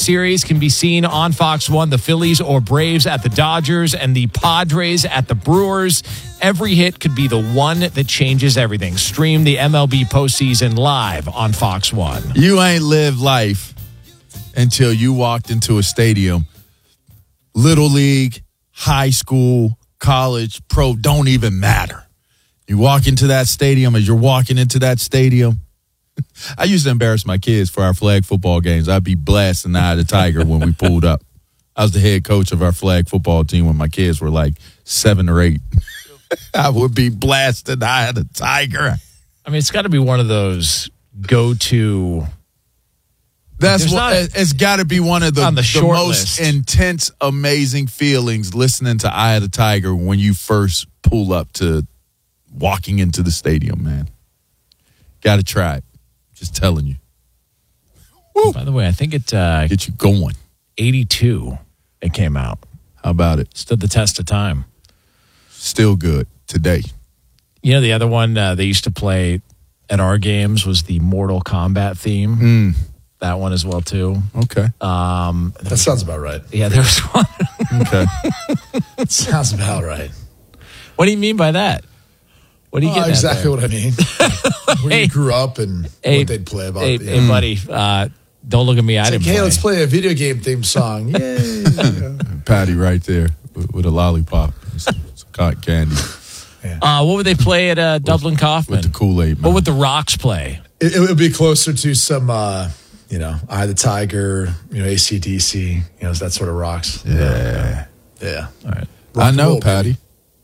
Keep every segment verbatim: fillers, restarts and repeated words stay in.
Series can be seen on Fox one. The Phillies or Braves at the Dodgers and the Padres at the Brewers. Every hit could be the one that changes everything. Stream the M L B postseason live on Fox one. You ain't lived life until you walked into a stadium. Little league, high school, college, pro, don't even matter. You walk into that stadium, as you're walking into that stadium. I used to embarrass my kids for our flag football games. I'd be blasting the Eye of the Tiger when we pulled up. I was the head coach of our flag football team when my kids were like seven or eight. I would be blasting the Eye of the Tiger. I mean, it's got to be one of those go-to. That's what not, it's got to be one of the, the, the most list. intense, amazing feelings listening to Eye of the Tiger when you first pull up to walking into the stadium, man. Got to try it. Just telling you. Woo. By the way, I think it uh, get you going. eighty-two, it came out. How about it? Stood the test of time. Still good today. You know, the other one uh, they used to play at our games was the Mortal Kombat theme. Mm. That one as well, too. Okay. Um, that sounds about right. Yeah, there was one. Okay. Sounds about right. What do you mean by that? What do you oh, get? Exactly what I mean. Where hey, you grew up and hey, what they'd play about. Hey, the, hey mm. buddy, uh, don't look at me. I it's didn't like, hey, play. let's play a video game theme song. Yay. Patty right there with, with a lollipop. Some, some cotton candy. Yeah. Uh, what would they play at uh, Dublin Kaufman? With the Kool-Aid, man. What would the Rocks play? It, it would be closer to some, uh, you know, Eye of the Tiger, you know, A C D C, you know, that sort of rocks. Yeah. Yeah. yeah. All right. Rock I know, roll, Patty.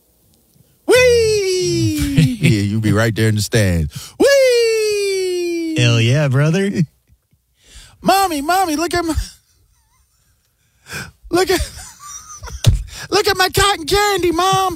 Whee! Yeah, you be right there in the stand. Whee! Hell yeah, brother. Mommy, mommy, look at my look at look at my cotton candy, Mom.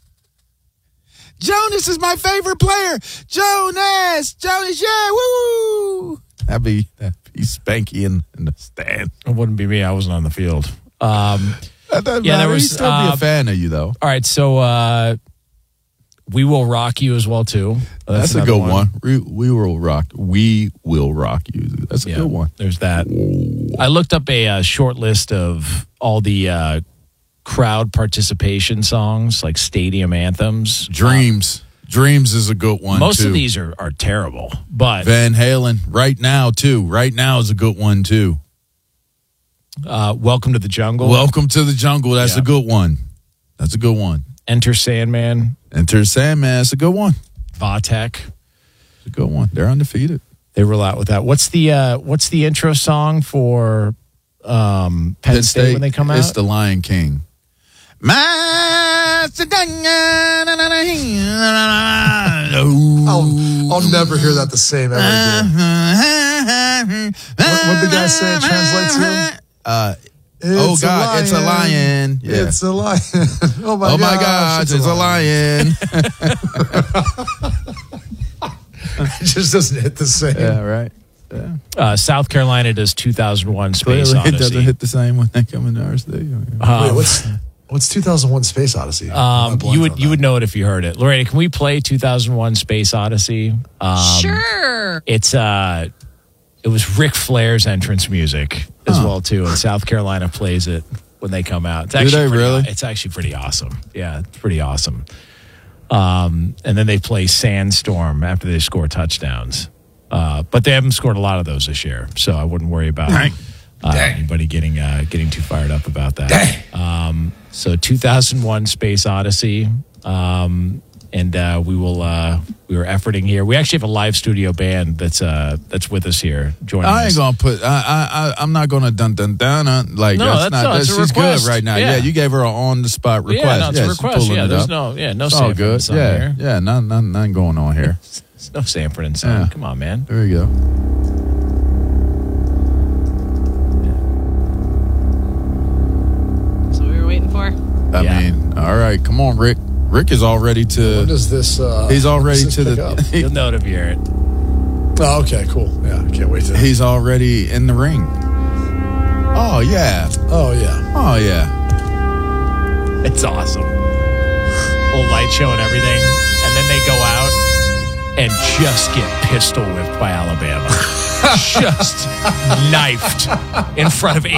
Jonas is my favorite player. Jonas, Jonas, yeah, woo! That'd be that'd be Spanky in, in the stand. It wouldn't be me. I wasn't on the field. Um, yeah, there was. He'd still uh, be a fan of you, though. All right, so uh, We Will Rock You as well, too. That's, That's a good one. one. We, we will rock. We will rock you. That's a yeah, good one. There's that. Whoa. I looked up a uh, short list of all the uh, crowd participation songs, like stadium anthems. Dreams. Um, Dreams is a good one, Most too. of these are, are terrible, but Van Halen, Right Now, too. Right Now is a good one, too. Uh, Welcome to the Jungle. Welcome to the Jungle. That's yeah. a good one. That's a good one. Enter Sandman. Enter Sandman. That's a good one. Vatek. It's a good one. They're undefeated. They roll out with that. What's the uh, what's the intro song for um, Penn, Penn State, State when they come out? It's The Lion King. I'll, I'll never hear that the same ever again. what what the guy say it translates to? Uh, oh, God, it's a lion. Yeah. It's a lion. Oh, my, oh my gosh, gosh, it's, it's a lion. lion. It just doesn't hit the same. Yeah, right. Yeah. Uh, South Carolina does two thousand one Space Clearly, Odyssey. It doesn't hit the same when they come into our stadium. Um, Wait, what's what's two thousand one Space Odyssey? Um, you would you would know it if you heard it. Lorena, can we play two thousand one Space Odyssey? Um, sure. It's uh, it was Ric Flair's entrance music as huh. well too, and South Carolina plays it when they come out. It's Do actually they pretty, really? It's actually pretty awesome. Yeah, it's pretty awesome. Um, and then they play Sandstorm after they score touchdowns. Uh, but they haven't scored a lot of those this year, so I wouldn't worry about uh, anybody getting uh, getting too fired up about that. Um, so two thousand one Space Odyssey, um, and uh, we will uh, we were efforting here. We actually have a live studio band that's uh, that's with us here joining I ain't us. gonna put. I I I'm not gonna dun dun dun. dun like no, that's, that's not. No, that's it's a she's request. good right now. Yeah. Yeah, you gave her an on the spot request. Yeah, no, it's yeah, a request. Yeah, there's up. no yeah no it's all Sanford good. and Son Yeah, here. yeah, none, none, none going on here. It's no Sanford and Son. Yeah. Come on, man. There you go. I Yeah. mean, all right, come on, Rick. Rick is all ready to. When does this? Uh, he's all ready this to pick the. up? You'll know it if you hear it. Oh, okay, cool. Yeah, I can't wait to. He's already in the ring. Oh yeah. Oh yeah. Oh yeah. It's awesome. Whole light show and everything, and then they go out and just get pistol whipped by Alabama. Just knifed in front of